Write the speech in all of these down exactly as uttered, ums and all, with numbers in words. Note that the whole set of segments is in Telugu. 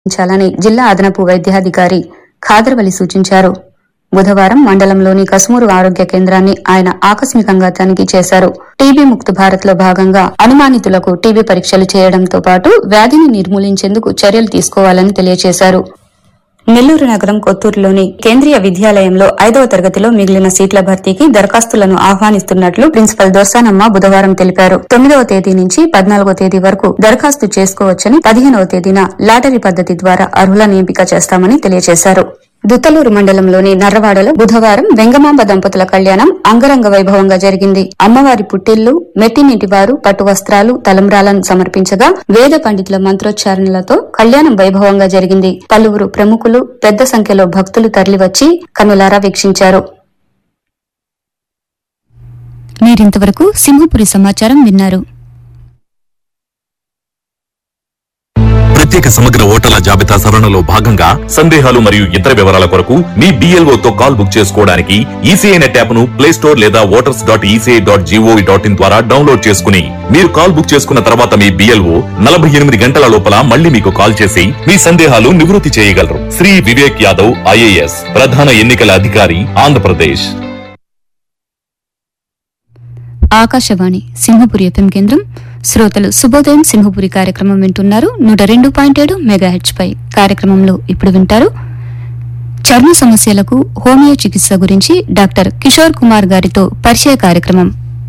చాలని జిల్లా అదనపు వైద్యాధికారి ఖాదర్వలి సూచించారు. బుధవారం మండలంలోని కసుమూరు ఆరోగ్య కేంద్రాన్ని ఆయన ఆకస్మికంగా తనిఖీ చేశారు. టీబీ ముక్త్ భారత్ లో భాగంగా అనుమానితులకు టీబీ పరీక్షలు చేయడంతో పాటు వ్యాధిని నిర్మూలించేందుకు చర్యలు తీసుకోవాలని తెలియజేశారు. నెల్లూరు నగరం కొత్తూరులోని కేంద్రీయ విద్యాలయంలో ఐదవ తరగతిలో మిగిలిన సీట్ల భర్తీకి దరఖాస్తులను ఆహ్వానిస్తున్నట్లు ప్రిన్సిపల్ దొర్సానమ్మ బుధవారం తెలిపారు. తొమ్మిదవ తేదీ నుంచి పద్నాలుగో తేదీ వరకు దరఖాస్తు చేసుకోవచ్చని, పదిహేనవ తేదీన లాటరీ పద్దతి ద్వారా అర్హులను ఎంపిక చేస్తామని తెలియజేశారు. దుత్తలూరు మండలంలోని నర్రవాడలో బుధవారం వెంగమాంబ దంపతుల కళ్యాణం అంగరంగ వైభవంగా జరిగింది. అమ్మవారి పుట్టిల్లు, మెట్టినింటి వారు పట్టు వస్త్రాలు, తలంబ్రాలను సమర్పించగా వేద పండితుల మంత్రోచ్చారణలతో కళ్యాణం వైభవంగా జరిగింది. పలువురు ప్రముఖులు పెద్ద సంఖ్యలో భక్తులు తరలివచ్చి కన్నులారా వీక్షించారు. మీరింతవరకు సింహపురి సమాచారం విన్నారు. ప్రత్యేక సమగ్ర ఓటర్ల జాబితా సవరణలో భాగంగా సందేహాలు మరియు ఇతర వివరాల కొరకు మీ బిఎల్ఓ తో కాల్ బుక్ చేసుకోవడానికి ఈసీఐ నెట్ యాప్ ను ప్లే స్టోర్ లేదా voters dot ECI dot GOV dot in ద్వారా డౌన్లోడ్ చేసుకుని మీరు కాల్ బుక్ చేసుకున్న తర్వాత మీ బిఎల్ఓ నలభై ఎనిమిది గంటల లోపల మళ్లీ మీకు కాల్ చేసి మీ సందేహాలు నివృత్తి చేయగలరు. శ్రీ వివేక్ యాదవ్ ఐఏఎస్, ప్రధాన ఎన్నికల అధికారి, ఆంధ్రప్రదేశ్. ఆకాశవాణి సింహపురి ఎఫ్ఎం కేంద్రం. శ్రోతలు శుభోదయం సింహపురి కార్యక్రమం వింటున్నారు. నూట రెండు పాయింట్ ఏడు మెగాహెచ్ పై కార్యక్రమంలో ఇప్పుడు వింటారు చర్మ సమస్యలకు హోమియో చికిత్స గురించి డాక్టర్ కిషోర్ కుమార్ గారితో పరిచయ కార్యక్రమం.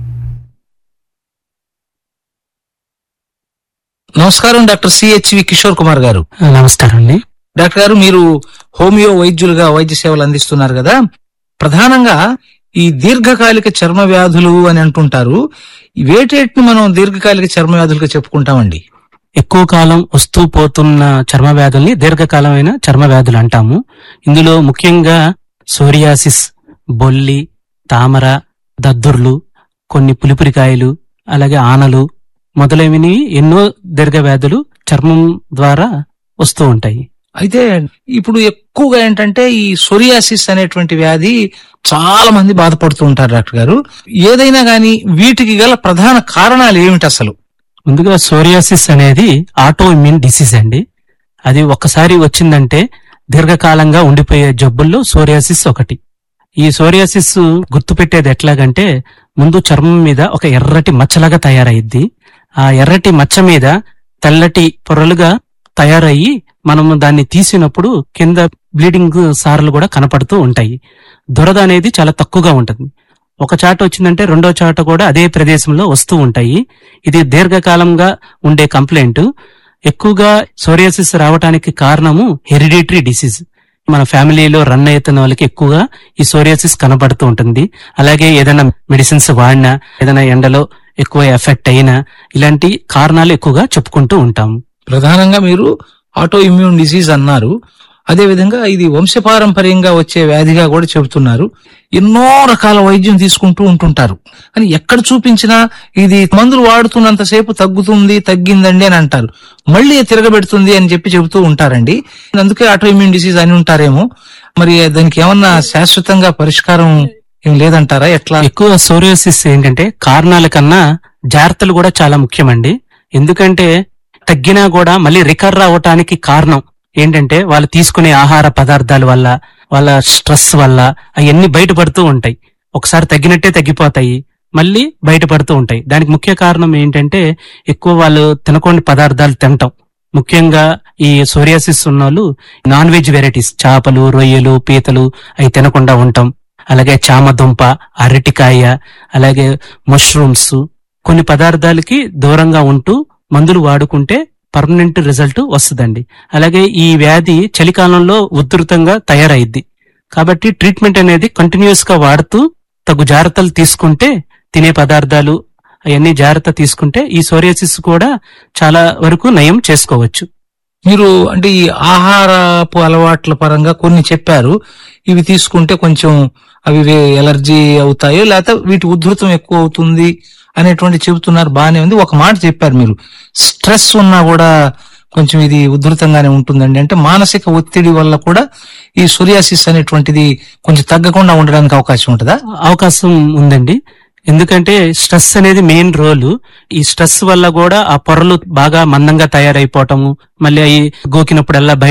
నమస్కారం డాక్టర్ సిహెచ్వి కిషోర్ కుమార్ గారు. నమస్కారం అండి. డాక్టర్ గారు, మీరు హోమియో వైద్యులుగా వైద్య సేవలు అందిస్తున్నారు కదా. ప్రధానంగా ఈ దీర్ఘకాలిక చర్మ వ్యాధులు అని అంటుంటారు. వేటేటిని మనం దీర్ఘకాలిక చర్మ వ్యాధులుగా చెప్పుకుంటామండి? ఎక్కువ కాలం వస్తూ పోతున్న చర్మ వ్యాధుల్ని దీర్ఘకాలమైన చర్మ వ్యాధులు అంటాము. ఇందులో ముఖ్యంగా సోరియాసిస్, బొల్లి, తామర, దద్దుర్లు, కొన్ని పులిపురికాయలు, అలాగే ఆనలు మొదలైనవి ఎన్నో దీర్ఘ వ్యాధులు చర్మం ద్వారా వస్తూ ఉంటాయి. అయితే ఇప్పుడు ఎక్కువగా ఏంటంటే ఈ సోరియాసిస్ అనేటువంటి వ్యాధి చాలా మంది బాధపడుతూ ఉంటారు డాక్టర్ గారు. ఏదైనా గాని వీటికి గల ప్రధాన కారణాలు ఏమిటి అసలు? ముందుగా సోరియాసిస్ అనేది ఆటో ఇమ్యూన్ డిసీజ్ అండి. అది ఒక్కసారి వచ్చిందంటే దీర్ఘకాలంగా ఉండిపోయే జబ్బుల్లో సోరియాసిస్ ఒకటి. ఈ సోరియాసిస్ గుర్తుపెట్టేది ఎట్లాగంటే, ముందు చర్మం మీద ఒక ఎర్రటి మచ్చలాగా తయారయ్యిద్ది. ఆ ఎర్రటి మచ్చ మీద తెల్లటి పొరలుగా తయారయ్యి మనము దాన్ని తీసినప్పుడు కింద బ్లీడింగ్ సార్లు కూడా కనపడుతూ ఉంటాయి. దురద అనేది చాలా తక్కువగా ఉంటుంది. ఒక చాట వచ్చిందంటే రెండో చాట కూడా అదే ప్రదేశంలో వస్తూ ఉంటాయి. ఇది దీర్ఘకాలంగా ఉండే కంప్లైంట్. ఎక్కువగా సోరియాసిస్ రావడానికి కారణము హెరిడిటరీ డిసీజ్. మన ఫ్యామిలీలో రన్ అవుతున్న వాళ్ళకి ఎక్కువగా ఈ సోరియాసిస్ కనబడుతూ ఉంటుంది. అలాగే ఏదైనా మెడిసిన్స్ వాడినా, ఏదైనా ఎండలో ఎక్కువ ఎఫెక్ట్ అయినా, ఇలాంటి కారణాలు ఎక్కువగా చెప్పుకుంటూ ఉంటాము. ప్రధానంగా మీరు ఆటో ఇమ్యూన్ డిసీజ్ అన్నారు. అదే విధంగా ఇది వంశపారంపర్యంగా వచ్చే వ్యాధిగా కూడా చెబుతున్నారు. ఎన్నో రకాల వైద్యం తీసుకుంటూ ఉంటుంటారు. కానీ ఎక్కడ చూపించినా ఇది మందులు వాడుతున్నంతసేపు తగ్గుతుంది, తగ్గిందండి అని అంటారు, మళ్ళీ తిరగబెడుతుంది అని చెప్పి చెబుతూ ఉంటారండి. అందుకే ఆటో ఇమ్యూన్ డిసీజ్ అని ఉంటారేమో. మరి దానికి ఏమన్నా శాశ్వతంగా పరిష్కారం ఏం లేదంటారా? ఎట్లా? ఎక్కువ సోరియాసిస్ ఏంటంటే కారణాల కన్నా జాగ్రత్తలు కూడా చాలా ముఖ్యమండి. ఎందుకంటే తగ్గినా కూడా మళ్ళీ రికవర్ అవటానికి కారణం ఏంటంటే వాళ్ళు తీసుకునే ఆహార పదార్థాల వల్ల, వాళ్ళ స్ట్రెస్ వల్ల అవన్నీ బయటపడుతూ ఉంటాయి. ఒకసారి తగ్గినట్టే తగ్గిపోతాయి, మళ్ళీ బయటపడుతూ ఉంటాయి. దానికి ముఖ్య కారణం ఏంటంటే ఎక్కువ వాళ్ళు తినకుండా పదార్థాలు తినటం. ముఖ్యంగా ఈ సోరియాసిస్ ఉన్న వాళ్ళు నాన్ వెజ్ వెరైటీస్, చేపలు, రొయ్యలు, పీతలు అవి తినకుండా ఉండటం. అలాగే చామదుంప, అరటికాయ, అలాగే మష్రూమ్స్, కొన్ని పదార్థాలకి దూరంగా ఉంటూ మందులు వాడుకుంటే పర్మనెంట్ రిజల్ట్ వస్తుందండి. అలాగే ఈ వ్యాధి చలికాలంలో ఉధృతంగా తయారైద్ది. కాబట్టి ట్రీట్మెంట్ అనేది కంటిన్యూస్ గా వాడుతూ తగు జాగ్రత్తలు తీసుకుంటే, తినే పదార్థాలు అవన్నీ జాగ్రత్త తీసుకుంటే ఈ సోరియాసిస్ కూడా చాలా వరకు నయం చేసుకోవచ్చు. మీరు అంటే ఈ ఆహారపు అలవాట్ల పరంగా కొన్ని చెప్పారు. ఇవి తీసుకుంటే కొంచెం అవి ఎలర్జీ అవుతాయో లేకపోతే వీటి ఉధృతం ఎక్కువ అవుతుంది అనేటువంటి చెబుతున్నారు. బాగానే ఉంది. ఒక మాట చెప్పారు మీరు, స్ట్రెస్ ఉన్నా కూడా కొంచెం ఇది ఉధృతంగానే ఉంటుందండి. అంటే మానసిక ఒత్తిడి వల్ల కూడా ఈ సోరియాసిస్ అనేటువంటిది కొంచెం తగ్గకుండా ఉండడానికి అవకాశం ఉంటుందా? అవకాశం ఉందండి. ఎందుకంటే స్ట్రెస్ అనేది మెయిన్ రోల్. ఈ స్ట్రెస్ వల్ల కూడా ఆ పొరలు బాగా మందంగా తయారైపోవటము, మళ్ళీ అవి గోకినప్పుడల్లా బయట